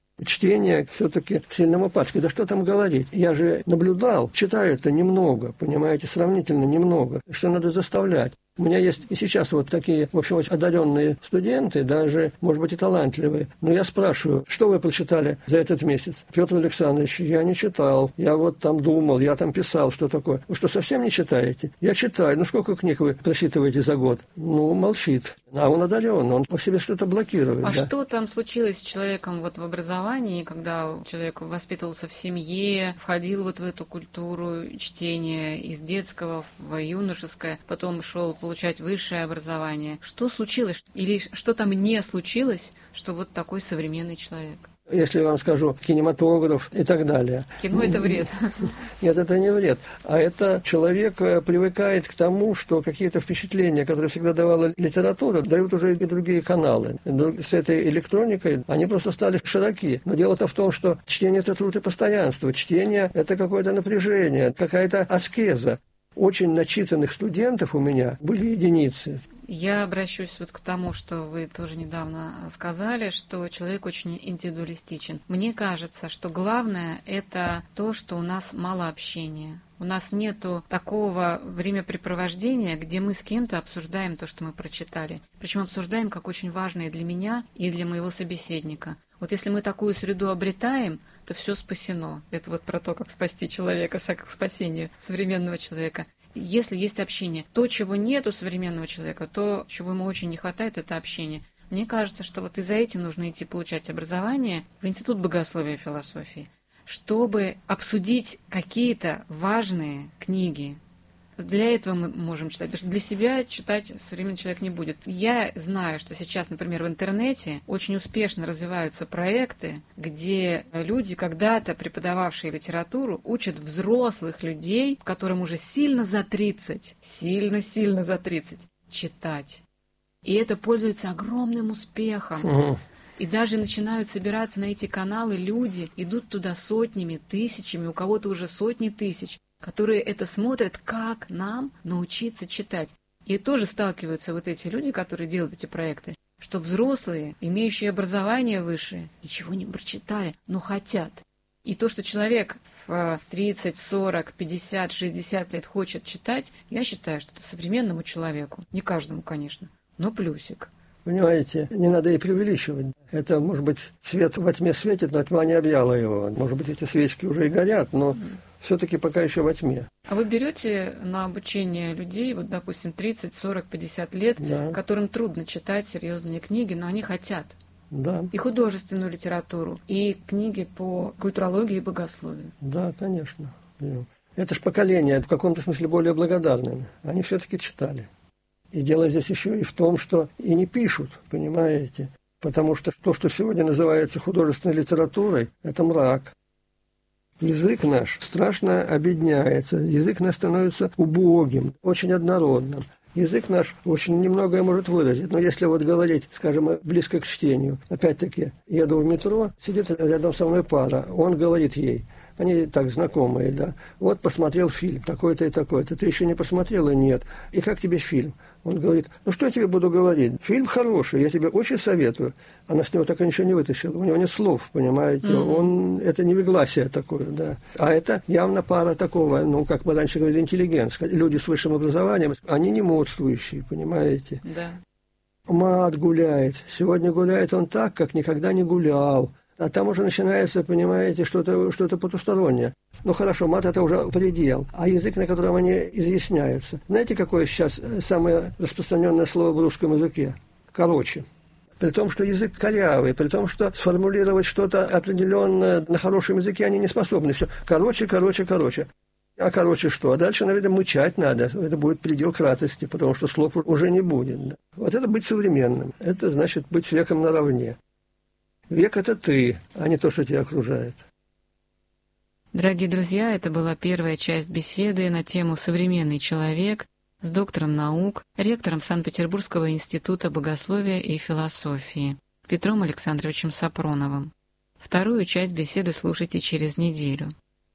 Чтение все-таки в сильном упадке. Да что там говорить? Я же наблюдал, читаю-то немного, понимаете, сравнительно немного, что надо заставлять. У меня есть и сейчас вот такие, в общем, одаренные студенты, даже, может быть, и талантливые. Но я спрашиваю, что вы прочитали за этот месяц? Петр Александрович, я не читал. Я вот там думал, я там писал, что такое. Вы что, совсем не читаете? Я читаю. Ну, сколько книг вы прочитываете за год? Ну, молчит. А он одарен, он по себе что-то блокирует. А да? что там случилось с человеком вот в образовании, когда человек воспитывался в семье, входил вот в эту культуру чтения из детского в юношеское, потом шел получать высшее образование? Что случилось? Или что там не случилось, что вот такой современный человек? Если я вам скажу кинематограф и так далее. Кино – это вред. Нет, это не вред. А это человек привыкает к тому, что какие-то впечатления, которые всегда давала литература, дают уже и другие каналы. С этой электроникой они просто стали широки. Но дело-то в том, что чтение – это труд и постоянство. Чтение – это какое-то напряжение, какая-то аскеза. Очень начитанных студентов у меня были единицы. Я обращусь вот к тому, что вы тоже недавно сказали, что человек очень индивидуалистичен. Мне кажется, что главное – это то, что у нас мало общения. У нас нету такого времяпрепровождения, где мы с кем-то обсуждаем то, что мы прочитали. Причем обсуждаем как очень важное для меня и для моего собеседника. Вот если мы такую среду обретаем, то все спасено. Это вот про то, как спасти человека, шаг к спасению современного человека. Если есть общение, то, чего нет у современного человека, то, чего ему очень не хватает, это общение. Мне кажется, что вот и за этим нужно идти получать образование в Институт богословия и философии, чтобы обсудить какие-то важные книги. Для этого мы можем читать, потому что для себя читать современный человек не будет. Я знаю, что сейчас, например, в интернете очень успешно развиваются проекты, где люди, когда-то преподававшие литературу, учат взрослых людей, которым уже сильно за тридцать, сильно-сильно за тридцать, читать. И это пользуется огромным успехом. Угу. И даже начинают собираться на эти каналы люди, идут туда сотнями, тысячами, у кого-то уже сотни тысяч, которые это смотрят, как нам научиться читать. И тоже сталкиваются вот эти люди, которые делают эти проекты, что взрослые, имеющие образование высшее, ничего не прочитали, но хотят. И то, что человек в тридцать, сорок, пятьдесят, шестьдесят лет хочет читать, я считаю, что это современному человеку, не каждому, конечно, но плюсик. Понимаете, не надо и преувеличивать. Это, может быть, свет во тьме светит, но тьма не объяла его. Может быть, эти свечки уже и горят, но mm. все-таки пока еще во тьме. А вы берете на обучение людей, вот, допустим, тридцать, сорок, пятьдесят лет, да. которым трудно читать серьезные книги, но они хотят. Да. И художественную литературу, и книги по культурологии и богословию. Да, конечно. Это ж поколение в каком-то смысле более благодарное. Они все-таки читали. И дело здесь еще и в том, что и не пишут, понимаете? Потому что то, что сегодня называется художественной литературой, это мрак. Язык наш страшно обедняется, язык наш становится убогим, очень однородным. Язык наш очень немногое может выразить. Но если вот говорить, скажем, близко к чтению, опять-таки, еду в метро, сидит рядом со мной пара, он говорит ей: они так знакомые, да. Вот посмотрел фильм, такой-то и такой-то. Ты еще не посмотрела? Нет. И как тебе фильм? Он говорит, ну что я тебе буду говорить? Фильм хороший, я тебе очень советую. Она с него так и ничего не вытащила. У него нет слов, понимаете? Mm-hmm. Он, это невегласие такое, да. А это явно пара такого, ну, как мы раньше говорили, интеллигенс. Люди с высшим образованием, они не модствующие, понимаете? Да. Мат гуляет. Сегодня гуляет он так, как никогда не гулял. А там уже начинается, понимаете, что-то, что-то потустороннее. Ну хорошо, мат – это уже предел. А язык, на котором они изъясняются. Знаете, какое сейчас самое распространенное слово в русском языке? Короче. При том, что язык корявый, при том, что сформулировать что-то определенное на хорошем языке они не способны. Все короче, короче, короче. А короче что? А дальше, наверное, мычать надо. Это будет предел кратости, потому что слов уже не будет. Вот это быть современным. Это значит быть с веком наравне. Век – это ты, а не то, что тебя окружает. Дорогие друзья, это была первая часть беседы на тему «Современный человек» с доктором наук, ректором Санкт-Петербургского института богословия и философии Петром Александровичем Сапроновым. Вторую часть беседы слушайте через неделю.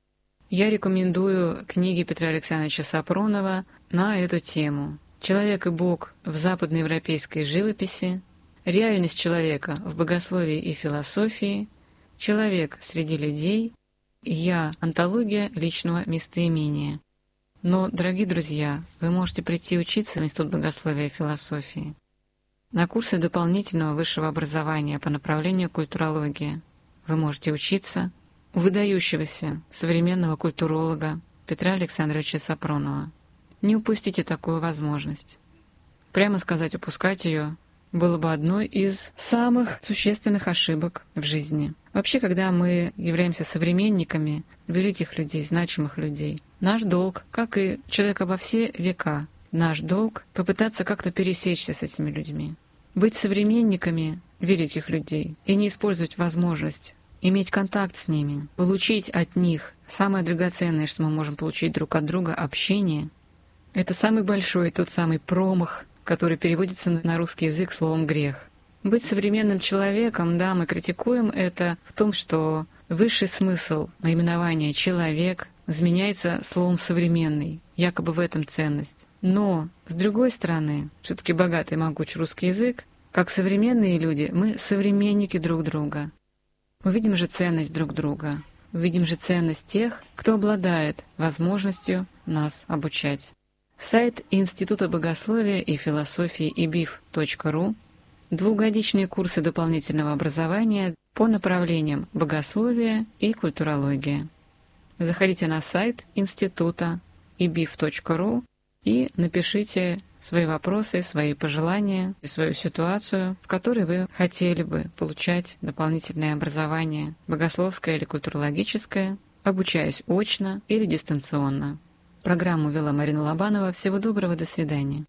Я рекомендую книги Петра Александровича Сапронова на эту тему «Человек и Бог в западноевропейской живописи», «Реальность человека в богословии и философии», «Человек среди людей», «Я. Антология личного местоимения». Но, дорогие друзья, вы можете прийти учиться в Институт богословия и философии на курсы дополнительного высшего образования по направлению культурология. Вы можете учиться у выдающегося современного культуролога Петра Александровича Сапронова. Не упустите такую возможность. Прямо сказать, упускать ее было бы одной из самых существенных ошибок в жизни. Вообще, когда мы являемся современниками великих людей, значимых людей, наш долг, как и человека во все века, наш долг попытаться как-то пересечься с этими людьми, быть современниками великих людей и не использовать возможность иметь контакт с ними, получить от них самое драгоценное, что мы можем получить друг от друга — общение. Это самый большой, тот самый промах, который переводится на русский язык словом «грех». Быть современным человеком, да, мы критикуем это в том, что высший смысл наименования «человек» заменяется словом «современный», якобы в этом ценность. Но, с другой стороны, все-таки богатый, могучий русский язык, как современные люди, мы современники друг друга. Увидим же ценность друг друга, увидим же ценность тех, кто обладает возможностью нас обучать. Сайт Института богословия и философии и би и эф точка ру, двухгодичные курсы дополнительного образования по направлениям богословия и культурология. Заходите на сайт Института и би и эф точка ру и напишите свои вопросы, свои пожелания, свою ситуацию, в которой вы хотели бы получать дополнительное образование, богословское или культурологическое, обучаясь очно или дистанционно. Программу вела Марина Лобанова. Всего доброго, до свидания.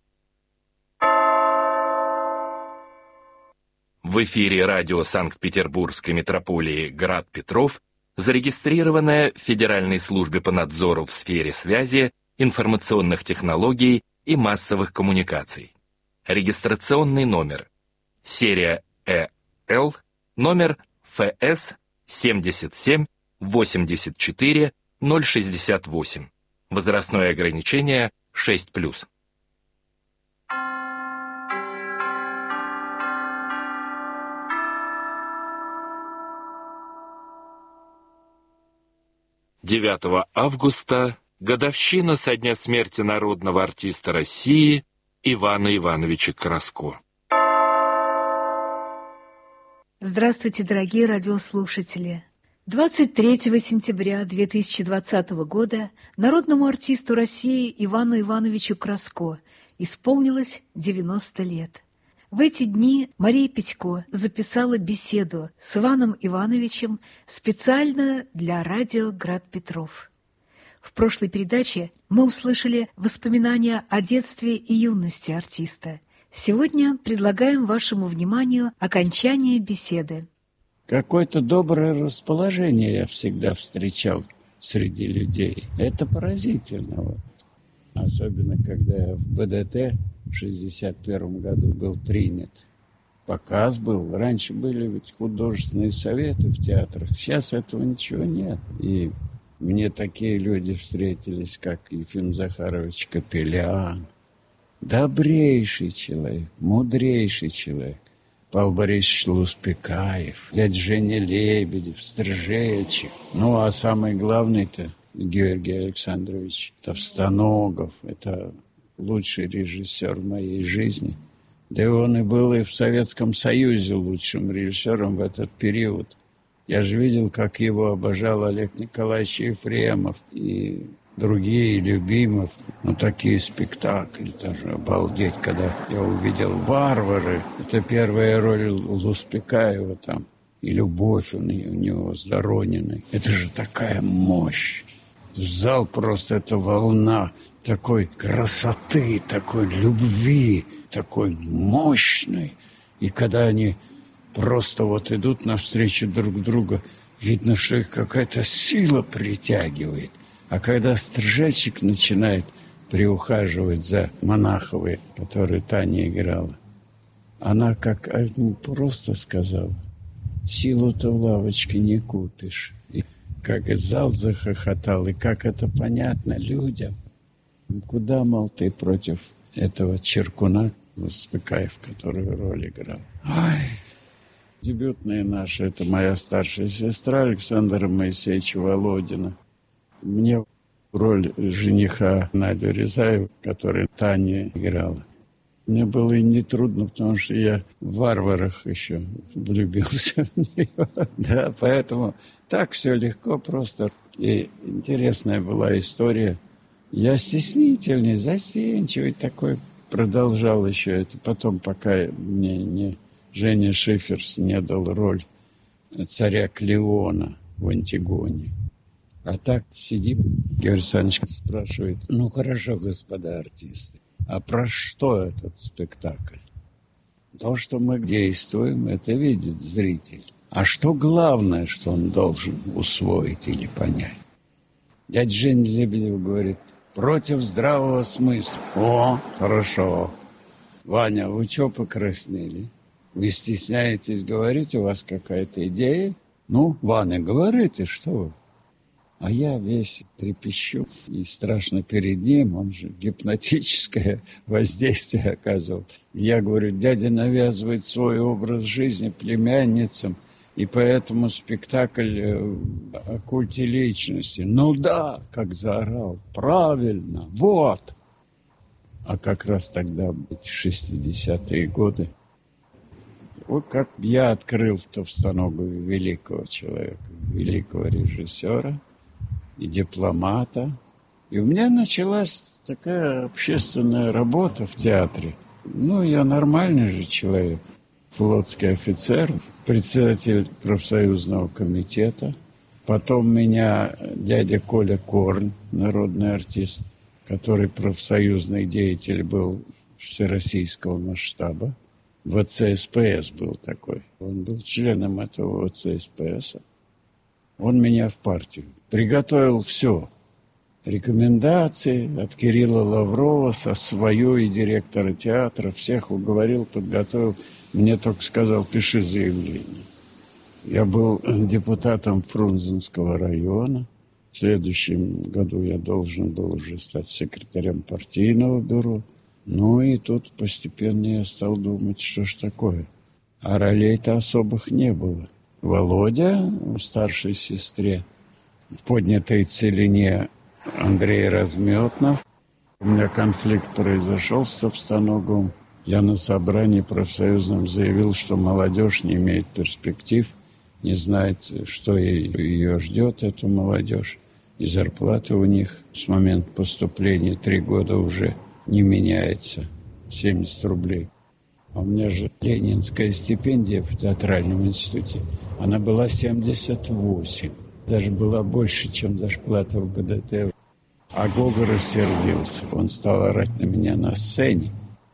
В эфире радио Санкт-Петербургской митрополии «Град Петров» зарегистрированная в Федеральной службе по надзору в сфере связи, информационных технологий и массовых коммуникаций. Регистрационный номер. Серия Э Л, номер Ф С семьдесят семь восемьдесят четыре ноль шестьдесят восемь. Возрастное ограничение шесть плюс. девятого августа годовщина со дня смерти народного артиста России Ивана Ивановича Краско. Здравствуйте, дорогие радиослушатели! двадцать третьего сентября две тысячи двадцатого года народному артисту России Ивану Ивановичу Краско исполнилось девяносто лет. В эти дни Мария Петько записала беседу с Иваном Ивановичем специально для радио «Град Петров». В прошлой передаче мы услышали воспоминания о детстве и юности артиста. Сегодня предлагаем вашему вниманию окончание беседы. Какое-то доброе расположение я всегда встречал среди людей. Это поразительно. Вот. Особенно, когда я в Б Д Т в шестьдесят первом году был принят. Показ был. Раньше были ведь художественные советы в театрах. Сейчас этого ничего нет. И Мне такие люди встретились, как Ефим Захарович Капелян. Добрейший человек, мудрейший человек. Павел Борисович Луспекаев, дядя Женя Лебедев, Стржечек. Ну, а самый главный-то Георгий Александрович Товстоногов. Это лучший режиссер моей жизни. Да и он и был и в Советском Союзе лучшим режиссером в этот период. Я же видел, как его обожал Олег Николаевич Ефремов и другие, Любимов. Ну, такие спектакли даже, обалдеть, когда я увидел «Варвары». Это первая роль Луспекаева там. И любовь у него с Дорониной. Это же такая мощь. Зал просто, это волна такой красоты, такой любви, такой мощной. И когда они просто вот идут навстречу друг другу, видно, что их какая-то сила притягивает. А когда Стржечек начинает приухаживать за Монаховой, которую Таня играла, она как ну, просто сказала: «Силу-то в лавочке не купишь». И как и зал захохотал, и как это понятно людям. Куда, мол, ты против этого Черкуна, Луспекаев, который роль играл? Ай! Дебютные наши, это моя старшая сестра Александра Моисеевича Володина. Мне роль жениха Надю Рязаеву, которую Таня играла, мне было и не трудно, потому что я в «Варварах» еще влюбился в нее. Да, поэтому так все легко просто. И интересная была история. Я стеснительный, застенчивый такой. Продолжал еще это. Потом, пока мне не Женя Шиферс не дал роль царя Клеона в «Антигоне». А так сидим, Георгий Александрович спрашивает: ну хорошо, господа артисты, а про что этот спектакль? То, что мы действуем, это видит зритель. А что главное, что он должен усвоить или понять? Дядя Женя Лебедев говорит: против здравого смысла. О, хорошо. Ваня, вы что покраснели? Вы стесняетесь говорить, у вас какая-то идея? Ну, Ваня, говорите, что вы? А я весь трепещу и страшно перед ним, он же гипнотическое воздействие оказывал. Я говорю: дядя навязывает свой образ жизни племянницам, и поэтому спектакль о культе личности. Ну да, как заорал, правильно, вот. А как раз тогда, шестидесятые годы, вот как я открыл Товстоногова, великого человека, великого режиссера и дипломата. И у меня началась такая общественная работа в театре. Ну, я нормальный же человек, флотский офицер, председатель профсоюзного комитета. Потом меня дядя Коля Корн, народный артист, который профсоюзный деятель был всероссийского масштаба. вэ цэ эс пэ эс был такой. Он был членом этого вэ цэ эс пэ эс. Он меня в партию. Приготовил все. Рекомендации от Кирилла Лаврова, со свою и директора театра. Всех уговорил, подготовил. Мне только сказал: пиши заявление. Я был депутатом Фрунзенского района. В следующем году я должен был уже стать секретарем партийного бюро. Ну и тут постепенно я стал думать, что ж такое. А ролей-то особых не было. Володя, старшей сестре, в «Поднятой целине» Андрей Разметнов. У меня конфликт произошел с Товстоноговым. Я на собрании профсоюзном заявил, что молодежь не имеет перспектив, не знает, что ее ждет, эту молодежь. И зарплата у них с момента поступления три года уже не меняется. семьдесят рублей. А у меня же ленинская стипендия в театральном институте. Она была семьдесят восемь. Даже была больше, чем зарплата в бэ дэ тэ. А Гога рассердился. Он стал орать на меня на сцене.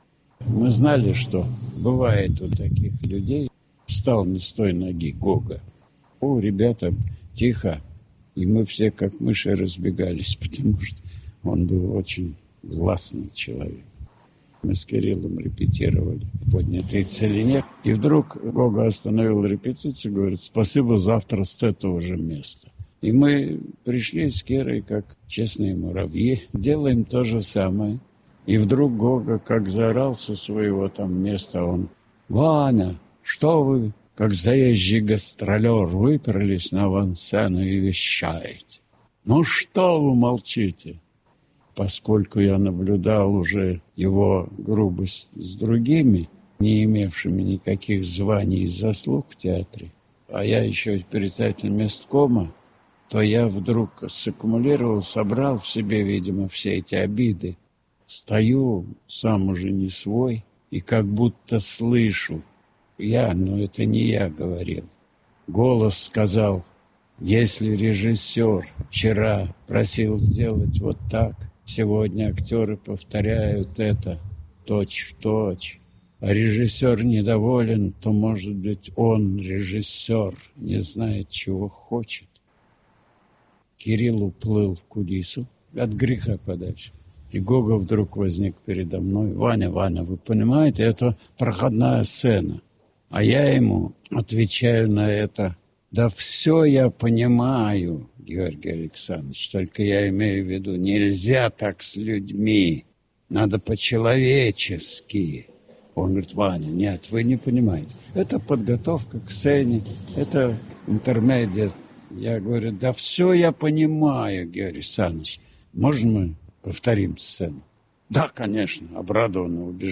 Мы знали, что бывает у таких людей. Встал не с той ноги Гога. О, ребята, тихо. И мы все как мыши разбегались, потому что он был очень властный человек. Мы с Кириллом репетировали в «Поднятой целине». И вдруг Гога остановил репетицию и говорит: спасибо, завтра с этого же места. И мы пришли с Кирой, как честные муравьи, делаем то же самое. И вдруг Гога, как заорал со своего там места, он: «Ваня, что вы, как заезжий гастролер, выперлись на авансцену и вещаете? Ну что вы молчите?» Поскольку я наблюдал уже его грубость с другими, не имевшими никаких званий и заслуг в театре, а я еще председатель месткома, то я вдруг саккумулировал, собрал в себе, видимо, все эти обиды. Стою, сам уже не свой, и как будто слышу. Я, но это не я говорил. Голос сказал: если режиссер вчера просил сделать вот так, сегодня актеры повторяют это точь-в-точь, а режиссер недоволен, то, может быть, он, режиссер, не знает, чего хочет. Кирилл уплыл в кулису от греха подальше. И Гога вдруг возник передо мной. «Ваня, Ваня, вы понимаете, это проходная сцена». А я ему отвечаю на это: «Да все я понимаю, Георгий Александрович, только я имею в виду, нельзя так с людьми, надо по-человечески». Он говорит: «Ваня, нет, вы не понимаете. Это подготовка к сцене, это интермедиа». Я говорю: «Да все я понимаю, Георгий Александрович. Можно мы повторим сцену?» «Да, конечно», обрадованно убежал.